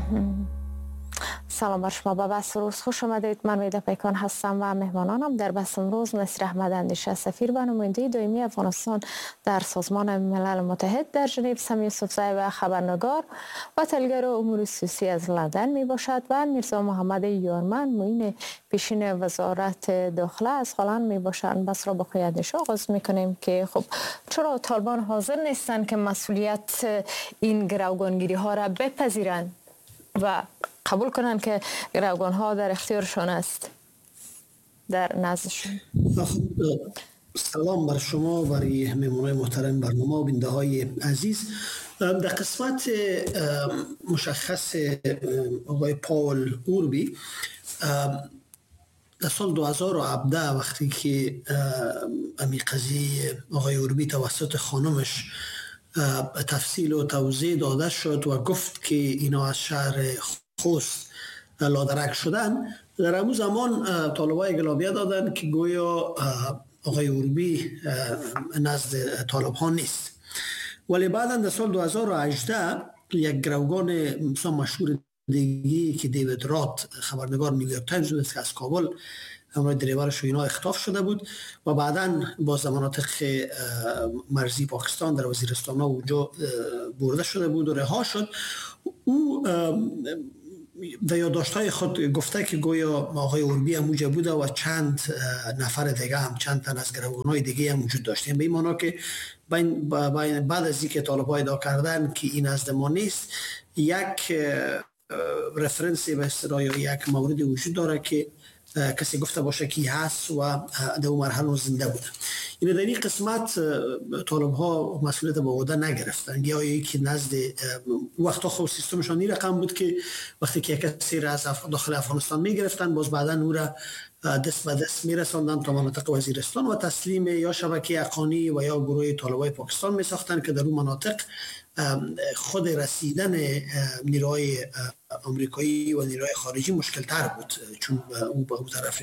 سلام بر شما. به بحث روز خوش آمدید. من میده پیکان هستم و مهمانانم در بحث امروز نصیر احمد اندیشه، سفیر به نمایندگی دائمی افغانستان در سازمان ملل متحد در ژنو، سمی یوسفزی و خبرنگار و تحلیلگر امور سیاسی از لندن می باشد و میرزا محمد یارمن معین پیشین وزارت داخله از هلند می باشند. بس را با اندیشه آغاز می کنیم که خب چرا طالبان حاضر نیستند که مسئولیت این گروگانگیری ها را بپذیرند و قبول کنند که گروگان ها در اختیارشان است در نزدشون؟ سلام بر شما، برای مهمانان محترم برنامه و بیننده های عزیز. در قسمت مشخص آقای پاول اوربی در سال 2017 وقتی که امی قضیه آقای اوربی توسط خانمش تفصیل و توضیح داده شد و گفت که اینا از شهر خوست لادرک شدن، در همون زمان طالبای گلابیه دادن که گویا آقای اوربی نزد طالب ها نیست. ولی بعدا در سال 2018 یک گروگان مشهور دیگی که دیوید رات، خبرنگار نیویورک تایمز بود که از کابل همراه دریورش و اینا اختطاف شده بود و بعدا باز در مناطق مرزی پاکستان در وزیرستان ها اونجا برده شده بود و رها شد. او در یادداشت‌های خود گفته که گویا آقای اوربی هم موجه بوده و چند نفر دیگه هم، چند تن از گروگان‌های دیگه هم وجود داشتیم، به این معنی که بعد از اینکه طالب‌ها ادعا کردن که این نزد ما نیست، یک رفرنسی به اصطلاح یا یک موردی وجود داره که کسی گفته باشه که هست و در اون مرحله زنده بوده. این در این قسمت طالب ها مسئولیت به عهده نگرفتن، یا یکی نزد وقتا خود سیستمشان این رقم بود که وقتی که کسی را از داخل افغانستان میگرفتن، باز بعدا او را دست به دست میرساندن تا مناطق وزیرستان و تسلیم یا شبکه حقانی و یا گروه طالبای پاکستان میساختن که در اون مناطق خود رسیدن نیروهای آمریکایی و نیروهای خارجی مشکل تر بود، چون او به اون طرف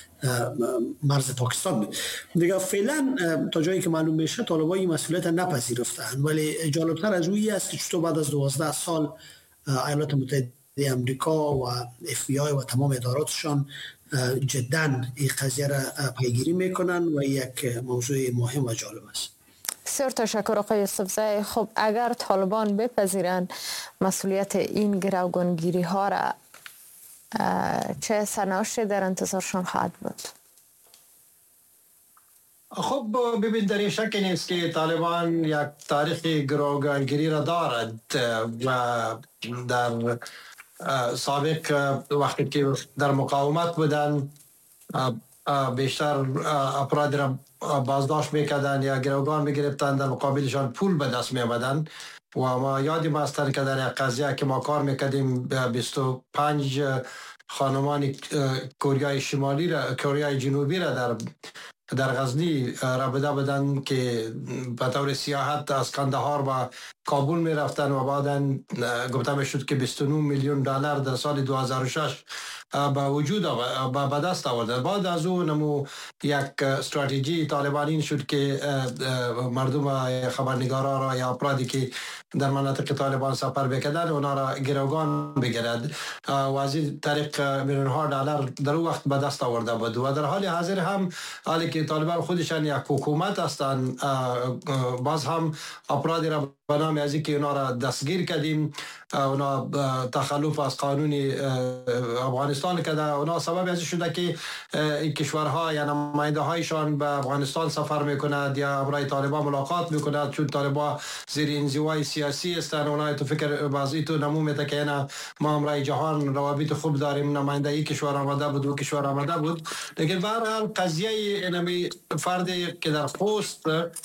مرز پاکستان بود. دیگه فعلا تا جایی که معلوم میشه طالبان این مسئولیت نپذیرفتند، ولی جالبتر از اویی است که چطور بعد از 12 سال ایالات متحده آمریکا و اف بی آی و تمام اداراتشان جدا این قضیه را پیگیری میکنن و یک موضوع مهم و جالب است. بسیار تشکر آقای یوسفزی. خب اگر طالبان بپذیرند مسئولیت این گروگانگیری ها را، چه سرنوشتی در انتظارشان خواهد بود؟ خب ببین، در این شک نیست که طالبان یک تاریخ گروگانگیری را دارد و در سابق وقتی که در مقاومت بودن بیشتر افراد را بازداشت میکردن یا گروگان میگرفتن، در مقابلشان پول به دست میآوردن و ما یادیم است که در یک قضیه که ما کار میکردیم 25 خانمان کره شمالی را، کره جنوبی را در غزنی رابطه بدن که به طور سیاحت از کندهار و کابل می رفتن و بعدا گفته می شد که 29 میلیون دلار در سال 2006 با وجود به دست آورده. بعد از اون نمو یک استراتژی طالبان این شد که مردم خبرنگارا را یا افرادی که در مناطق طالبان سفر بکردن اونا را گروگان بگیرد و از این طریق میلیون‌ها دلار در وقت به دست آورده بود و در حال حاضر هم حالی که طالبان خودشان یک حکومت هستند، باز هم افرادی را به نام از اینکه اونا را دستگیر کردیم، اونا تخلف از قانون افغانستان کرده، اونا سبب از شده که این کشورها یا نماینده هایشان به افغانستان سفر میکند یا برای طالبان ملاقات میکند، چون طالبان زیر انزوای سیاسی هستند. اونا تو فکر بعضی تو نمو میده که اینا ما امرای جهان روابط خوب داریم، نماینده ای کشور آمده بود و کشور آمده بود. لیکن به هر حال قضیه اینمی فردی که در پست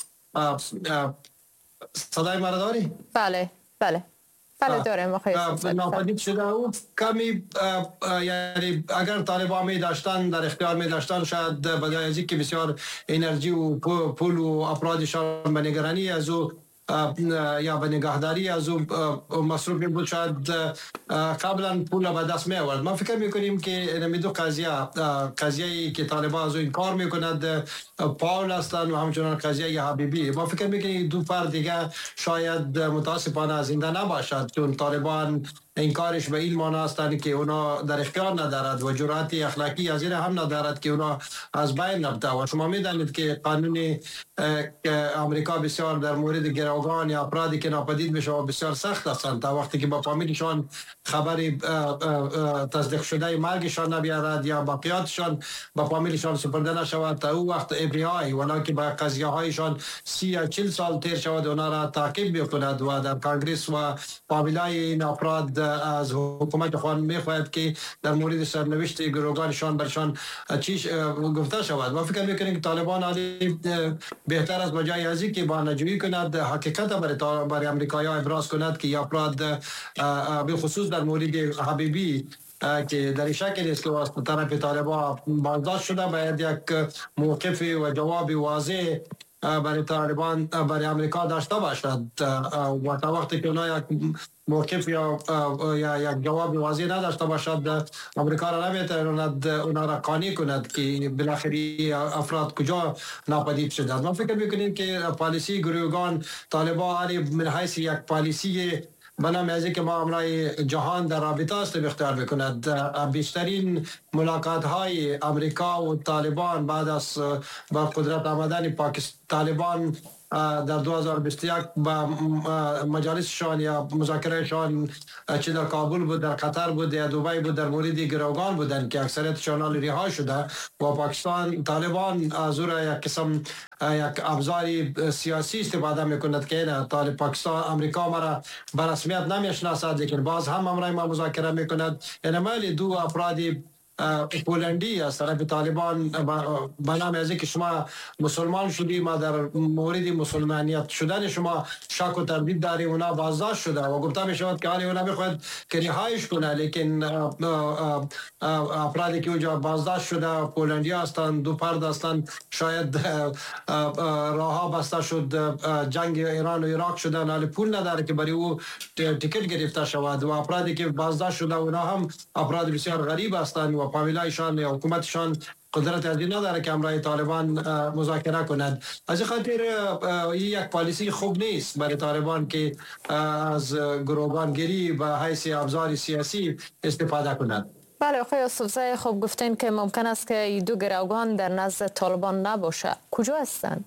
صدای مرا داری؟ بله دارم آقای یوسفزی. ناپدید شده او کمی، یعنی اگر طالبان می داشتن در اختیار می داشتن، شاید بدای از اینکه بسیار انرژی و پول و افرادشان به نگرانی از او یا به نگهداری از او مصروف می بود، شاید قبلا پول به دست می آورد. ما فکر میکنیم که این دو قضیه که طالبان از او انکار میکند پاول هستند و همچنان قضیه حبیبی. ما فکر میکنیم دو فرد دیگه شاید متاسفانه زنده نباشد، چون طالبان این کارش به این معنی است که اونا در اختیار ندارد و جرأت اخلاقی از این هم ندارد که اونا از بین نبته. و شما میدانید که قانون امریکا بسیار در مورد گروگان یا افرادی که ناپدید بشه بسیار سخت هستند تا وقتی که با فامیلشان خبر تصدیق شده مرگشان نبیارد یا باقیاتشان با فامیلشان سپرده نشود تا او وقت FBI ولی که با قضیه هایشان 30 یا 40 سال تیر شود اونا را تعقیب بکند و در کانگریس و فامیلای این افراد از حکومت خود میخواهد که در مورد سرنوشت گروگانشان برشان چیش گفته شود. ما فکر میکنیم که طالبان علی بهتر از بجای ازی که بانجویی کند حقیقت برای امریکایی‌ها ابراز کند که افراد به خصوص در مورد حبیبی که در شکل نیست که از طرف طالبان بازداشت شده باید یک موقف و جواب واضح برای طالبان برای امریکا داشته باشد و تا وقتی که اونا یک موقف یا یک جواب واضح نداشته باشد امریکا را نمیتواند اونا را قانع کند که بالاخره افراد کجا ناپدید شده. ما فکر میکنیم که پالیسی گروگان طالبان من حیث یک پالیسی بنام از که معاملای جهان در رابطه است اختیار میکند. بیشترین ملاقات های امریکا و طالبان بعد از با قدرت آمدن پاکستان طالبان در 2021 با مجالسشان یا مذاکرهشان چه در کابل بود، در قطر بود، یا دبی بود، در مورد گروگان بودند که اکثریتشان رها شده و پاکستان طالبان از او را یک قسم یک ابزار سیاسی استفاده میکند که نه طالب پاکستان امریکا مرا به رسمیت نمیشناسد لیکن باز هم امرای ما مذاکره میکند. یعنی مالی دو افرادی پولندی از طرف طالبان به نام از که شما مسلمان شدی ما در مورد مسلمانیت شدن شما شک و تردید داری اونا بازداشت شده و گفته می شود که حالی اونا میخواد که رهایش کنه لیکن افرادی که اونجا بازداشت شده پولندی هستند دو فرد هستند شاید راه بسته شد جنگ ایران و عراق شدن حالی پول نداره که برای او تیکت گرفته شود و افرادی که بازداشت شده اونا هم افراد بسیار غریب هستند و فامیلایشان یا حکومتشان قدرت از این نداره که امرای طالبان مذاکره کند. از این خاطر این یک پالیسی خوب نیست برای طالبان که از گروگانگیری و حیث ابزار سیاسی استفاده کند. بله آقای یوسفزی، خوب گفتین که ممکن است که این دو گروگان در نزد طالبان نباشه. کجا هستند؟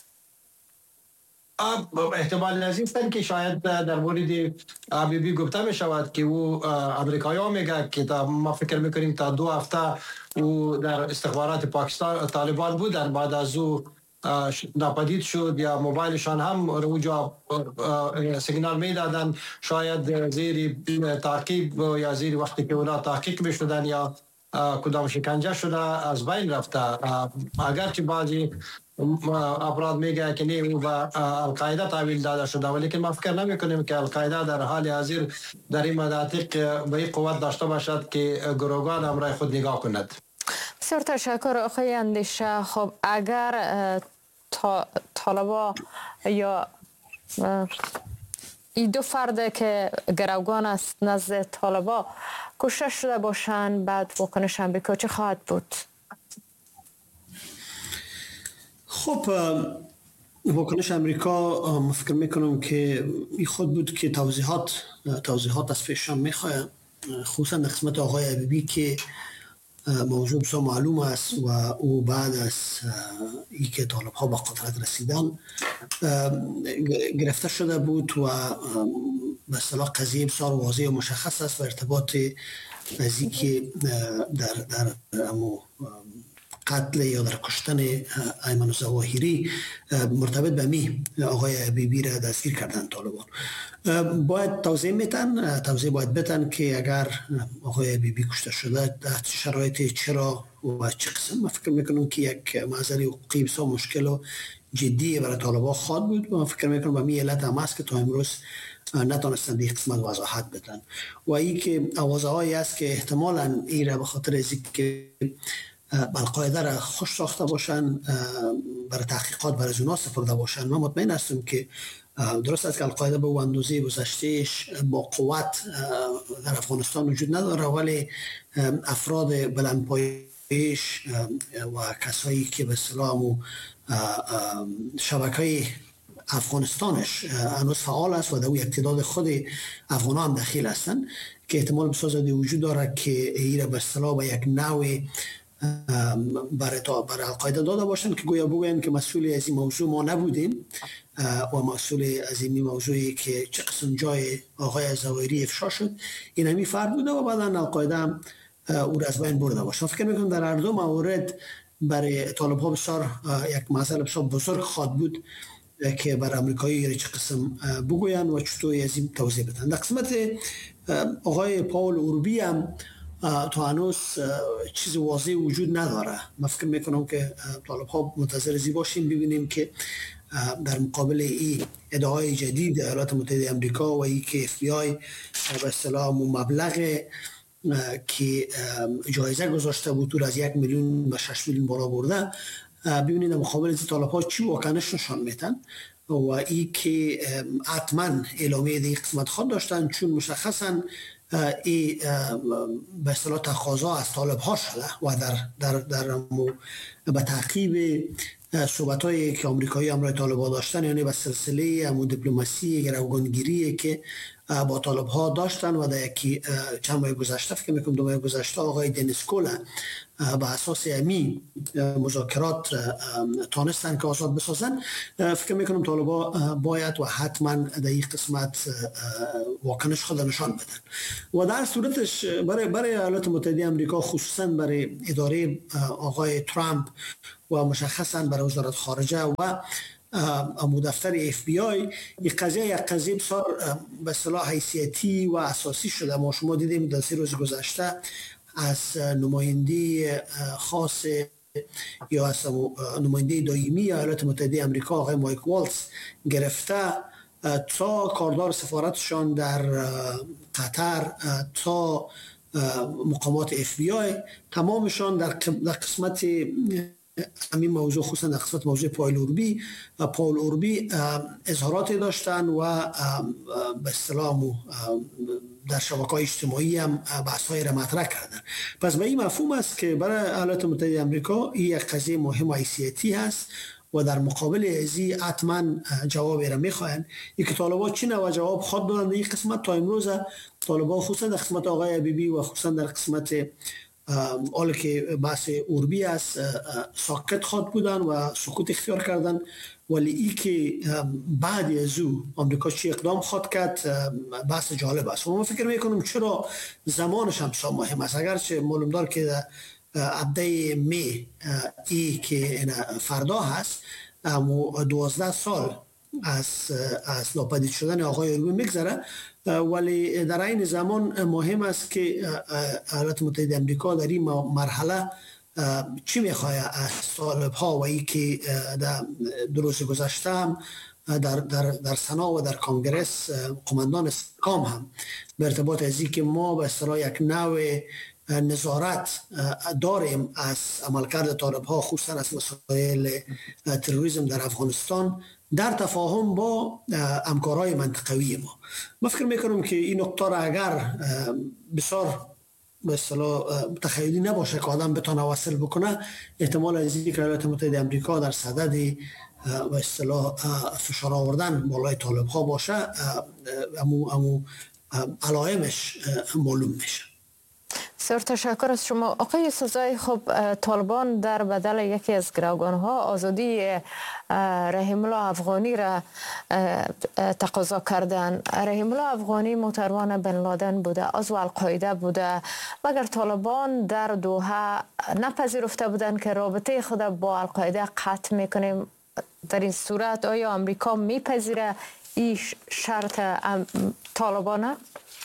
احتمال از این است که شاید در مورد حبیبی گفته می شود که او امریکایی ها میگه که ما فکر میکنیم تا 2 هفته او در استخبارات پاکستان طالبان بودن بعد از او ناپدید شد یا موبایلشان هم اونجا سیگنال میدادن شاید زیر تعقیب یا زیر وقتی که اونا تحقیق میشدن یا کدام شکنجه شده از بین رفته. اگرچه بعضی افراد میگه که نه او به القاعده تحویل داده شده ولی ما فکر نمی کنیم که القاعده در حال حاضر در این مناطق به این قوت داشته باشد که گروگان امرای خود نگاه کند. بسیار تشکر آقای اندیشه. خب اگر طالبا یا این دو فرد که گروگان است نزد طالبا کشته شده باشند بعد واکنش امریکا چه خواهد بود؟ خب واکنش امریکا فکر میکنم که این خود بود که توضیحات از پیشم میخواهد خصوصا در قسمت آقای حبیبی که موضوع بسیار معلوم است و او بعد از ای که طالب ها به قدرت رسیدن گرفته شده بود و به اصطلاح قضیه بسیار واضح و مشخص است و ارتباط از ای که در قتل یا در کشتن ایمن الظواهری مرتبط به می آقای حبیبی را دستگیر کردن طالبان. باید توضیح باید بتن که اگر آقای حبیبی کشته شده در شرایط چرا و چه قسم. من فکر میکنم که یک معذری حقوقی بسیار مشکل و جدی برای طالبان خواهد بود. من فکر میکنم به می علت هم است که تا امروز نتونستند این قسمت وضاحت بدن و این که آوازه هایی است که احتمالاً این را به خاطر از که القاعده را خوش ساخته باشن برای تحقیقات برای اونا سپرده باشن. من مطمئن هستم که درست است که القاعده به اندازه گذشتهش با قوت در افغانستان وجود نداره ولی افراد بلندپایه‌اش و کسایی که به اصطلاح شبکه‌های افغانستانش هنوز فعال است و در یک تعداد خود افغانان هم دخیل هستند که احتمال بسیار زیادی وجود داره که ایره به اصطلاح به یک نوع برای القاعده داده باشند که گویا بگویند که مسئول از این موضوع ما نبودیم و مسئول از این موضوعی که چه قسم جای آقای زوایری افشا شد این همی فرد بوده و بعدا القاعده هم او را از بین برده باشند. فکر میکنم در هر دو مورد برای طالب ها بسیار یک مسئله بسیار بزرگ خواهد بود که بر امریکایی چه قسم بگویند و چطور از این توضیح بدن. در قسمت آقای پاول اوربی هم تا هنوز چیز واضح وجود نداره. من فکر میکنم که طالب ها منتظر زی باشیم ببینیم که در مقابل این ادعای جدید ایالات متحده آمریکا و ای که FBI به اصطلاح مبلغ که جایزه گذاشته بود دور از 1 میلیون به 6 میلیون بالا برده، ببینید در مقابل این طالب ها چی واکنش نشان میدن و ای که حتما اعلامیه در قسمت خود داشتن چون مشخصا ای به اصطلاح تقاضا از طالب ها شده و در به تعقیب صحبت هایی که آمریکایی همراه طالب ها داشتن، یعنی به سلسله دیپلماسی گروگانگیری که با طالب ها داشتن و در یکی چند ماه گذشته فکر میکنم 2 ماه گذشته آقای دنیس کولا به اساس امی مذاکرات تانستن که آزاد بسازن. فکر میکنم طالب ها باید و حتما در این قسمت واکنش خود نشان بدن و در صورتش برای ایالات متحده آمریکا خصوصا برای اداره آقای ترامپ و مشخصا برای وزارت خارجه و دفتر FBI این قضیه یک قضیه بسیار به اصطلاح حیثیتی و اساسی شده. ما شما دیدیم در 3 روز گذشته از نماینده خاص یا از نماینده دائمی ایالات متحده آمریکا آقای مایک والتز گرفته تا کاردار سفارتشان در قطر تا مقامات FBI تمامشان در قسمت همین موضوع خصوصا در قسمت موضوع پاول اوربی اظهاراتی داشتن و به اصطلاح در شبکه‌های اجتماعی هم بحث‌های را مطرح کردن. پس به این مفهوم است که برای ایالات متحده آمریکا این یک قضیه مهم و حیثیتی هست و در مقابل ازی حتما جواب را میخواهند. این که طالبا چی نوع جواب خود دادن در این قسمت تا امروز طالبا خصوصا در قسمت آقای حبیبی و خصوصا در قسمت حالا که بحث اوربی است ساکت خود بودن و سکوت اختیار کردن، ولی ای که بعد از او آمریکا چی اقدام خود کرد بحث جالب است و من فکر میکنم چرا زمانش هم بسیار مهم است. اگرچه معلوم دار که هفته می ای که فردا هست 12 سال از ناپدید شدن آقای اوربی میگذره، ولی در این زمان مهم است که ایالات متحده آمریکا در این مرحله چی میخواه از طالب ها و ای که در 2 روز گذشته هم در سنا و در کنگرس قماندان استحکام هم به ارتباط از این که ما به اصطلاح یک نوع نظارت داریم از عملکرد طالب ها خصوصا از مسائل تروریسم در افغانستان در تفاهم با همکارای منطقوی ما. من فکر میکنم که این نقطه را اگر بسیار به اصطلاح تخیلی نباشه که آدم بتونه وصل بکنه، احتمال از اینکه ایالات متحده آمریکا در صدد به اصطلاح فشار آوردن بالای طالب ها باشه امو علائمش معلوم میشه. بسیار تشکر از شما آقای سزای. خب طالبان در بدل یکی از گروگان‌ها آزادی رحیم الله افغانی را تقاضا کردند. رحیم الله افغانی متروان بن لادن بوده، عضو القاعده بوده، مگر طالبان در دوحه نپذیرفته بودند که رابطه خود با القاعده قطع میکنیم؟ در این صورت آیا آمریکا میپذیره این شرط طالبانه؟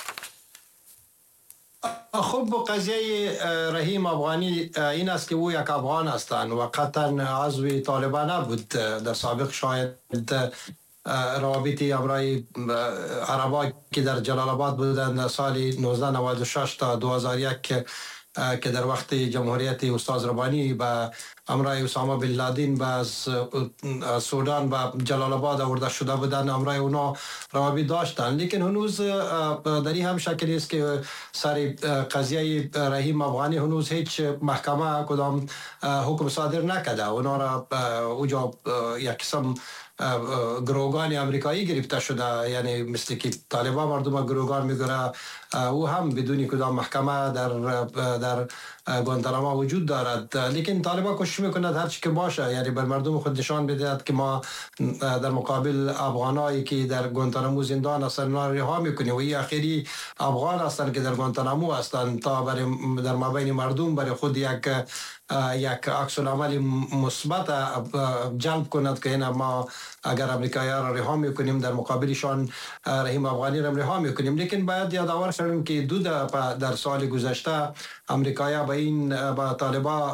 خب قضیه رحیم افغانی این است که او یک افغان هستند و قطعا عضو طالبان نبود. در سابق شاید روابط امرای عربا که در جلال آباد بودند در سال 1996 تا 2001 که در وقت جمهوریت استاد ربانی به امرای اسامه بن لادن به سودان و جلال آباد آورده شده بودند، امرای اونا روابط داشتند، لیکن هنوز در این هم شکلی است که سر قضیه رحیم افغانی هنوز هیچ محکمه کدام حکم صادر نکرده. اونا را اوجا یک قسم گروگان آمریکایی گرفته شده، یعنی مثل که طالبان مردم گروگان میگره، او هم بدون کدام محکمه در گوانتانامو وجود دارد. لیکن طالبان کوشش میکند هر چی که باشه، یعنی بر مردم خود نشان بدهد که ما در مقابل افغانایی که در گوانتانامو زندان هستند اونا رها میکنیم و این اخیری افغان هستند که در گوانتانامو هستند تا در مابین مردم برای خود یک عکس العمل مثبت جلب کند که اینا ما اگر امریکایی را رها میکنیم در مقابلشان رحیم افغانی را رها میکنیم. لیکن باید یادآور شویم که در سال گذشته امریکایی با طالبان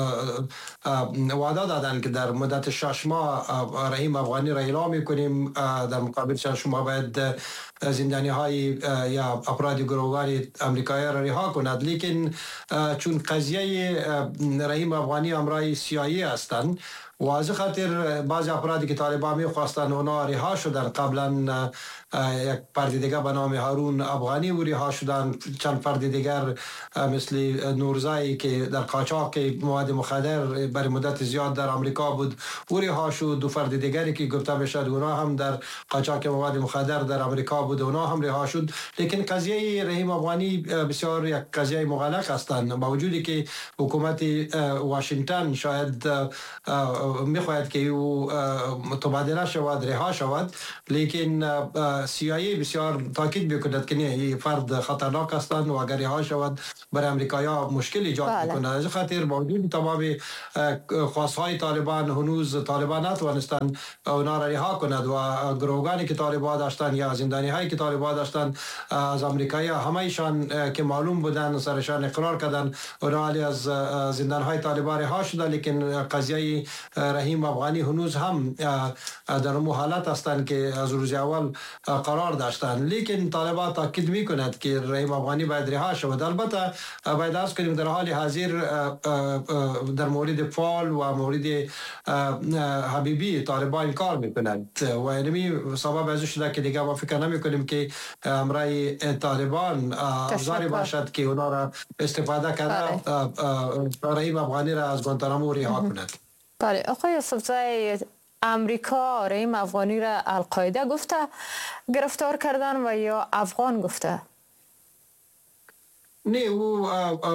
وعده دادند که در مدت 6 ماه رحیم افغانی را اعلام میکنیم، در مقابلشان شما باید زندانی های یا افراد گروگان امریکایی را رها کند. لیکن چون قضیه رحیم افغانی امرای سیایی هستند و از خاطر بعض افرادی که طالبان میخواستند اونا رها شدن، قبلا یک فرد دیگر به نام هارون افغانی و رها شدن، چند فرد دیگر مثل نورزایی که در قاچاق مواد مخدر برای مدت زیاد در آمریکا بود و رها شد، دو فرد دیگری که گفته میشد اونا هم در قاچاق مواد مخدر در آمریکا بود اونا هم رها شد. لیکن قضیه رحیم افغانی بسیار یک قضیه مغلق هستند، با وجودی که حکومت واشنگتن شاید میخواهد که او تبادله شود، رها شود، لیکن CIA بسیار تاکید میکند که نه، این فرد خطرناک هستند و اگر رها شود برای امریکایی‌ها مشکل ایجاد میکند. از خاطر با وجود تمام خواستهای طالبان هنوز طالبان نتوانستند اونا را رها کند و گروگانی که طالبان داشتند یا زندانی هایی که طالبان داشتند از امریکایی‌ها همه‌شان که معلوم بودند سرشان اقرار کردند اونا از زندان های طالبان رها شده. لیکن قضیه رحیم افغانی هنوز هم در اون حالت هستند که از روز اول قرار داشتند. لیکن طالبان تاکید میکند که رحیم افغانی باید رها شود. البته باید از کنیم در حال حاضر در مورد فال و مورد حبیبی طالبان کار میکنند و اینمی سبب از شده که دیگه ما فکر نمی کنیم که امرای طالبان افزاری باشد که اونا را استفاده کرده رحیم افغانی را از گوانتانامو رها کند. بله آقای یوسفزی، امریکا رحیم افغانی را القاعده گفته گرفتار کردن و یا افغان گفته؟ نه، او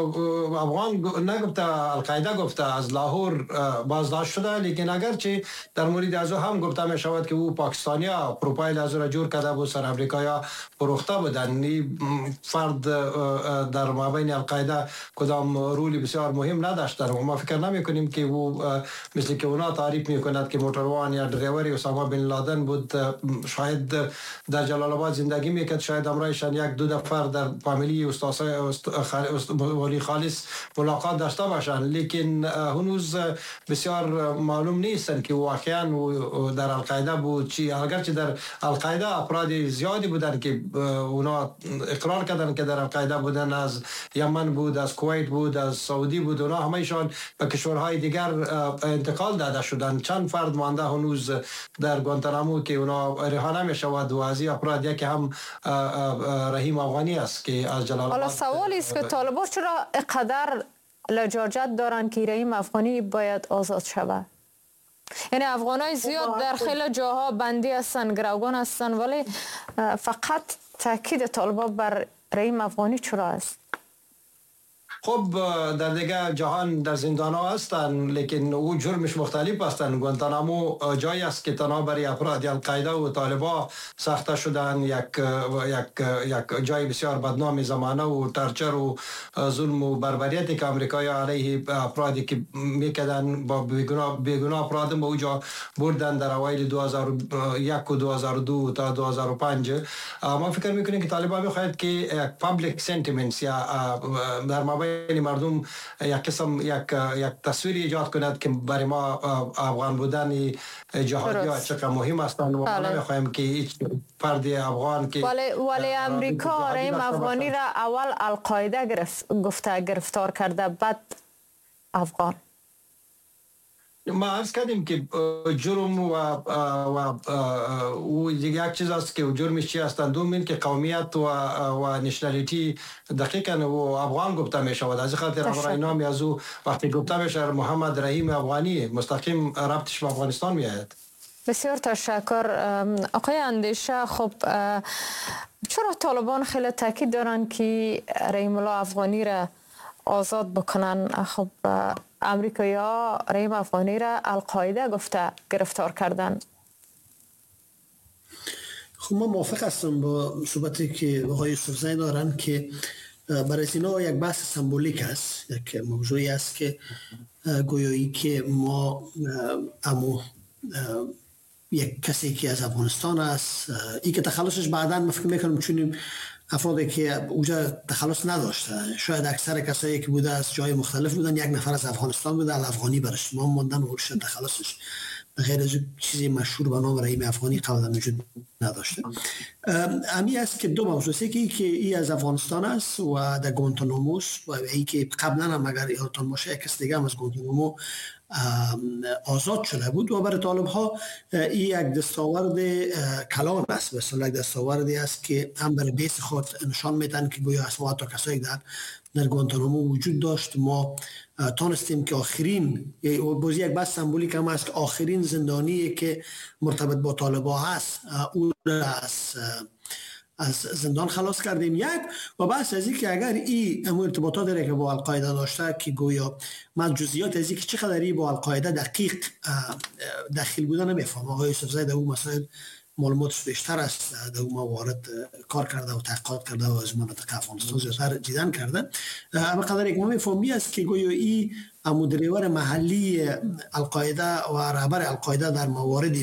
افغان نگفته، القاعده گفته، از لاهور بازداشت شده. لیکن اگرچه در مورد از او هم گفته می شود که او پاکستانیا پروفایل از او را جور کرده بود، سر امریکایا فروخته بودند. فرد در مابین القاعده کدام رولی بسیار مهم نداشتند و ما فکر نمی کنیم که او مثل که اونا تعریف می کند که موتروان یا دریوری اسامه بن لادن بود، شاید در جلال آباد زندگی میکرد، شاید امرایشان یک دو نفر در فامیلی استاد ولی خالص ملاقات داشته باشند. لیکن هنوز بسیار معلوم نیستند که واقعا در القاعده بود چی. اگرچه در القاعده افراد زیادی بودند که اونا اقرار کردند که در القاعده بودن، از یمن بود، از کویت بود، از سعودی بود، اونا همه‌شان به کشورهای دیگر انتقال داده شدند. چند فرد مانده هنوز در گوانتانامو که اونا رها نمی‌شود و از این افراد یکی هم رحیم افغانی است که از جلال آباد. سوالی است که طالبان چرا اینقدر لجاجت دارند که رحیم افغانی باید آزاد شود؟ یعنی افغانای زیاد در خیلی جاها بندی هستند، گروگان هستند، ولی فقط تاکید طالبان بر رحیم افغانی چرا است؟ خب در دیگه جهان در زندان ها هستند، لیکن او جرمش مختلف هستند. گوانتانامو جایی است که تنها برای افراد القاعده و طالبان ساخته شدن، یک جای بسیار بدنام زمانه و ترچر و ظلم و بربریتی که امریکایی علیه افرادی که میکردن با بیگناه افراد به اوجا بردن در اوایل 2001 و 2002 تا 2005. ما فکر میکنیم که طالبان میخواهد که یک پابلیک سنتیمنتس یا در مابین مردم یک قسم یک تصویر ایجاد کند که برای ما افغان بودن جهادی‌ها چقدر مهم هستند و ما نمی‌خواهیم که هیچ فرد افغان که ولی امریکا رحیم افغانی را اول القاعده گفته گرفتار کرده، بعد افغان. ما عرض کردیم که جرم و یک چیز است که جرمش چی هستند. دوم که قومیت و نشنالیتی دقیقاً و افغان گفته می شود. از خاطر امرای نامی از او وقتی گفته میشه محمد رحیم افغانی، مستقیم ربطش به افغانستان می آید. بسیار تشکر آقای اندیشه. خب چرا طالبان خیلی تاکید دارن که رحیم الله افغانی را آزاد بکنن؟ خب امریکایی‌ها رحیم افغانی را القاعده گفته گرفتار کردن. خب من موافق هستم با صحبتی که آقای یوسفزی دارن که برای اینا یک بحث سمبولیک است، یک موضوعی است که گویایی که ما یک کسی که از افغانستان است، این که تخلصش بعداً من فکر میکنم چون افرادی که اونجا تخلص نداشته، شاید اکثر کسایی که بوده از جای مختلف بودن، یک نفر از افغانستان بوده، افغانی برش ما موندن و تخلصش غیر از چیزی مشهور به نام رحیم افغانی قبلا وجود نداشته. امی است که دو موضوع است که ای از افغانستان است و در گوانتانامو و ای که قبلا هم اگر یادتان باشه یک کس دیگه هم از گوانتانامو آزاد شده بود و برای طالب ها این یک دستاورد کلان است، مثلا یک دستاوردی است که هم برای بیس خود نشان میدن که گویا اسماء تا کسایی در گوانتانامو وجود داشت. ما تانستیم که آخرین بازی یک بحث سمبولیک هم است که آخرین زندانی که مرتبط با طالبان هست اون از زندان خلاص کردیم. یک و بحث از این که اگر این ارتباطات داره که با القاعده داشته که گویا من جزئیات از این که چقدر این با القاعده دقیق داخل بودن نمیفهم. آقای یوسفزی در اون مثلا معلوماتش بیشتر است، در اون موارد کار کرده و تحقیقات کرده و از مناطق افغانستان زیادتر دیدن کرده. اما قدر یک مفهومی است که گویا این مدیریور محلی القاعده و رهبر القاعده در موارد